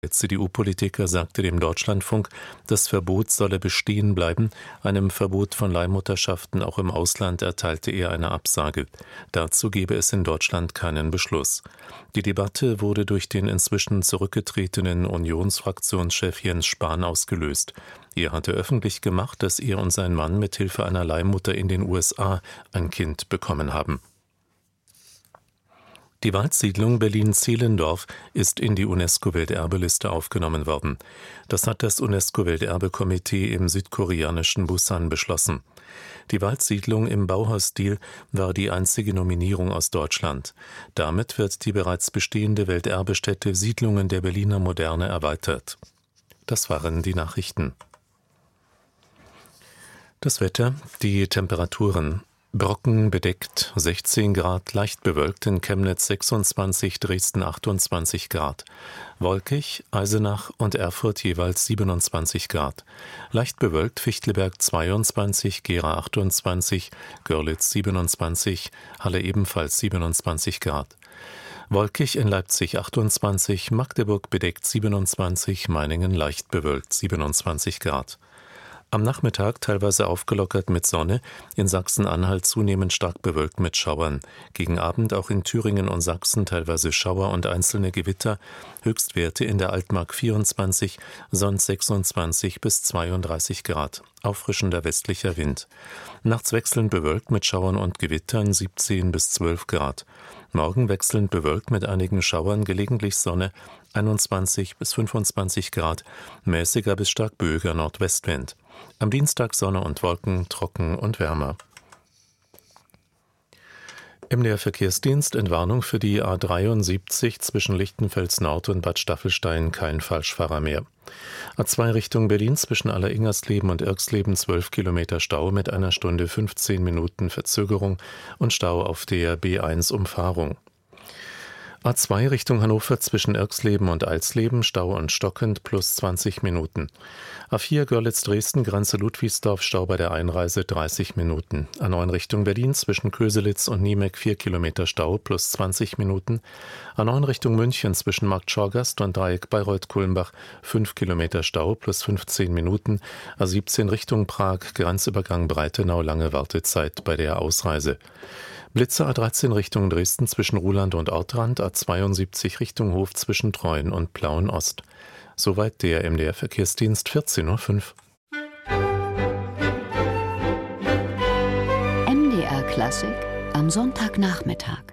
Der CDU-Politiker sagte dem Deutschlandfunk, das Verbot solle bestehen bleiben. Einem Verbot von Leihmutterschaften auch im Ausland erteilte er eine Absage. Dazu gebe es in Deutschland keinen Beschluss. Die Debatte wurde durch den inzwischen zurückgetretenen Unionsfraktionschef Jens Spahn ausgelöst. Er hatte öffentlich gemacht, dass er und sein Mann mit Hilfe einer Leihmutter in den USA ein Kind bekommen haben. Die Waldsiedlung Berlin-Zehlendorf ist in die UNESCO-Welterbeliste aufgenommen worden. Das hat das UNESCO-Welterbe-Komitee im südkoreanischen Busan beschlossen. Die Waldsiedlung im Bauhausstil war die einzige Nominierung aus Deutschland. Damit wird die bereits bestehende Welterbestätte Siedlungen der Berliner Moderne erweitert. Das waren die Nachrichten. Das Wetter, die Temperaturen. Brocken bedeckt 16 Grad, leicht bewölkt in Chemnitz 26, Dresden 28 Grad. Wolkig, Eisenach und Erfurt jeweils 27 Grad. Leicht bewölkt Fichtelberg 22, Gera 28, Görlitz 27, Halle ebenfalls 27 Grad. Wolkig in Leipzig 28, Magdeburg bedeckt 27, Meiningen leicht bewölkt 27 Grad. Am Nachmittag teilweise aufgelockert mit Sonne, in Sachsen-Anhalt zunehmend stark bewölkt mit Schauern. Gegen Abend auch in Thüringen und Sachsen teilweise Schauer und einzelne Gewitter. Höchstwerte in der Altmark 24, sonst 26 bis 32 Grad. Auffrischender westlicher Wind. Nachts wechselnd bewölkt mit Schauern und Gewittern 17 bis 12 Grad. Morgen wechselnd bewölkt mit einigen Schauern, gelegentlich Sonne 21 bis 25 Grad. Mäßiger bis stark böiger Nordwestwind. Am Dienstag Sonne und Wolken, trocken und wärmer. MDR Verkehrsdienst Entwarnung für die A73 zwischen Lichtenfels Nord und Bad Staffelstein, kein Falschfahrer mehr. A2 Richtung Berlin zwischen Alleringersleben und Irxleben 12 Kilometer Stau mit einer Stunde 15 Minuten Verzögerung und Stau auf der B1 Umfahrung. A2 Richtung Hannover zwischen Irxleben und Alsleben, Stau und stockend plus 20 Minuten. A4 Görlitz-Dresden, Grenze Ludwigsdorf, Stau bei der Einreise 30 Minuten. A9 Richtung Berlin zwischen Köselitz und Niemeck 4 Kilometer Stau plus 20 Minuten. A9 Richtung München zwischen Markt Schorgast und Dreieck Bayreuth-Kulmbach 5 Kilometer Stau plus 15 Minuten. A17 Richtung Prag, Grenzübergang Breitenau, lange Wartezeit bei der Ausreise. Blitzer A13 Richtung Dresden zwischen Ruhland und Ortrand, A72 Richtung Hof zwischen Treuen und Plauen-Ost. Soweit der MDR Verkehrsdienst, 14:05 Uhr. MDR Klassik am Sonntagnachmittag.